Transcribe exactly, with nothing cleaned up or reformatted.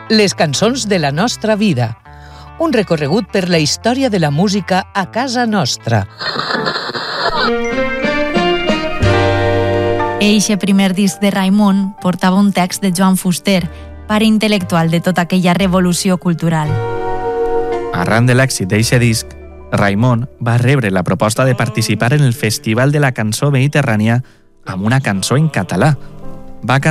Les cançons de la nostra vida. Un recorregut per la història de la música a casa nostra. Eixe primer disc de Raimon portava un text de Joan Fuster, pare intel·lectual de tota aquella revolució cultural. Arran de l'èxit d'eixe disc, Raimon va rebre la proposta de participar en el Festival de la Cançó Mediterrània amb una cançó en català. Va